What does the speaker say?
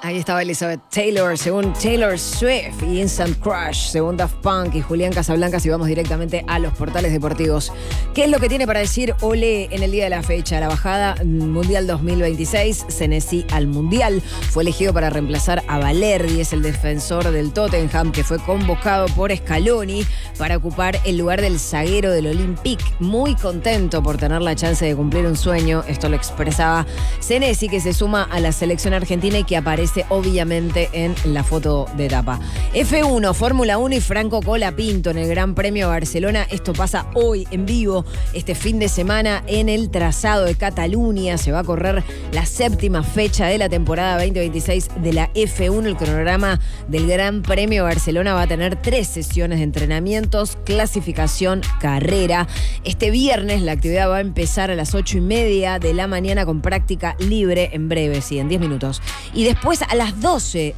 Ahí estaba Elizabeth Taylor, según Taylor Swift, y Instant Crush, según Daft Punk y Julián Casablancas, y vamos directamente a los portales deportivos. ¿Qué es lo que tiene para decir Ole en el día de la fecha? La bajada Mundial 2026, Senesi al Mundial. Fue elegido para reemplazar a Valerdi, es el defensor del Tottenham, que fue convocado por Scaloni para ocupar el lugar del zaguero del Olympique. Muy contento por tener la chance de cumplir un sueño, esto lo expresaba Senesi, que se suma a la selección argentina y que aparece obviamente en la foto de tapa. F1, Fórmula 1 y Franco Colapinto en el Gran Premio de Barcelona. Esto pasa hoy en vivo, este fin de semana en el trazado de Cataluña. Se va a correr la 7ª fecha de la temporada 2026 de la F1. El cronograma del Gran Premio de Barcelona va a tener 3 sesiones de entrenamientos, clasificación, carrera. Este viernes la actividad va a empezar a las 8:30 de la mañana con práctica libre en breve, sí, en 10 minutos. Y después a las 12